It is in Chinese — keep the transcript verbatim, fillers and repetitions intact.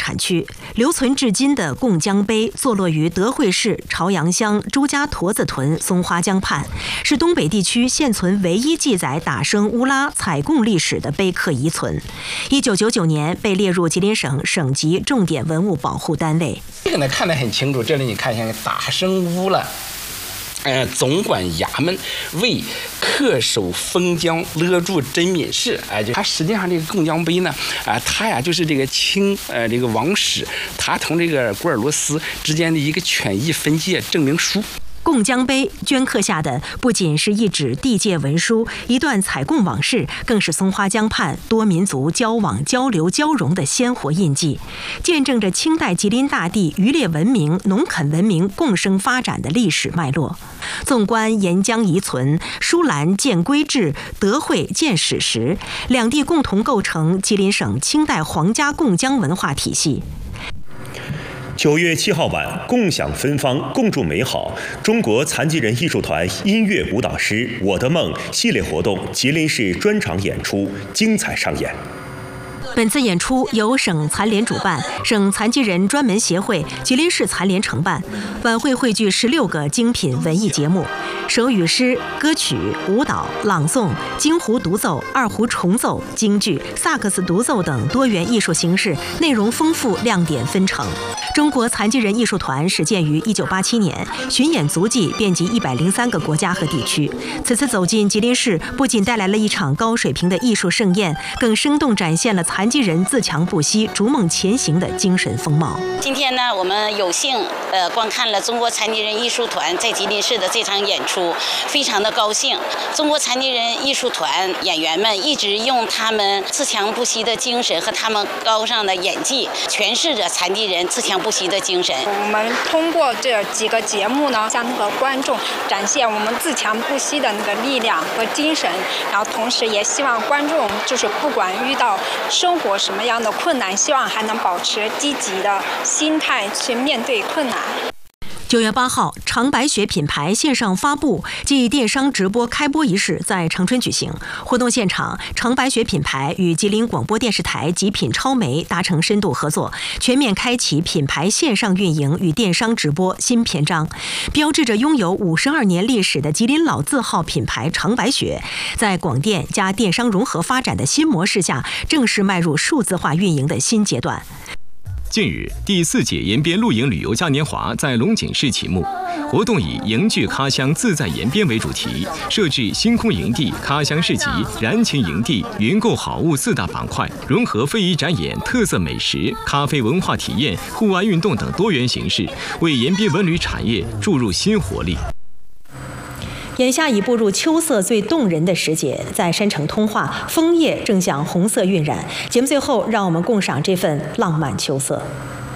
产区。留存至今的贡江碑坐落于德惠市朝阳乡朱家坨子屯松花江畔，是东北地区现存唯一记载打生乌拉采贡历史的碑刻遗存。一九九九年被列入吉林省省级重点文物保护单位。 这个呢看得很清楚，这里你看一下打生乌拉。呃，总管衙门为恪守封疆勒住真敏氏，哎、呃，就他实际上这个贡江碑呢，啊、呃，他呀就是这个清呃这个王室，他同这个古尔罗斯之间的一个权益分界证明书。 贡江碑镌刻下的不仅是一纸地界文书，一段采贡往事，更是松花江畔多民族交往、交流、交融的鲜活印记，见证着清代吉林大地渔猎文明、农垦文明共生发展的历史脉络。纵观沿江遗存、疏兰建规制、德惠建史实，两地共同构成吉林省清代皇家贡江文化体系。 九月七号晚，共享芬芳，共筑美好。中国残疾人艺术团音乐舞蹈师《我的梦》系列活动吉林市专场演出精彩上演。 本次演出由省残联主办，省残疾人专门协会、吉林市残联承办。晚会汇聚十六个精品文艺节目，手语诗、歌曲、舞蹈、朗诵、京胡独奏、二胡重奏、京剧、萨克斯独奏等多元艺术形式，内容丰富，亮点纷呈。中国残疾人艺术团始建于一九八七年，巡演足迹遍及一百零三个国家和地区。此次走进吉林市，不仅带来了一场高水平的艺术盛宴，更生动展现了残疾人自强不息、逐梦前行的精神风貌。 今天呢，我们有幸呃观看了中国残疾人艺术团在吉林市的这场演出，非常的高兴。中国残疾人艺术团演员们一直用他们自强不息的精神和他们高尚的演技，诠释着残疾人自强不息的精神。 我们通过这几个节目呢，向那个观众展现我们自强不息的那个力量和精神，然后同时也希望观众就是不管遇到生活什么样的困难，希望还能保持积极的心态去面对困难。 九月八号，长白雪品牌线上发布暨电商直播开播仪式在长春举行。活动现场，长白雪品牌与吉林广播电视台极品超媒达成深度合作，全面开启品牌线上运营与电商直播新篇章，标志着拥有五十二年历史的吉林老字号品牌长白雪，在广电加电商融合发展的新模式下，正式迈入数字化运营的新阶段。 近日，第四届延边露营旅游嘉年华在龙井市启幕。活动以“迎聚喀乡，自在延边”为主题，设置星空营地、喀乡市集、燃情营地、云购好物四大板块，融合非遗展演、特色美食、咖啡文化体验、户外运动等多元形式，为延边文旅产业注入新活力。 眼下已步入秋色最动人的时节，在山城通化，枫叶正向红色晕染。节目最后，让我们共赏这份浪漫秋色。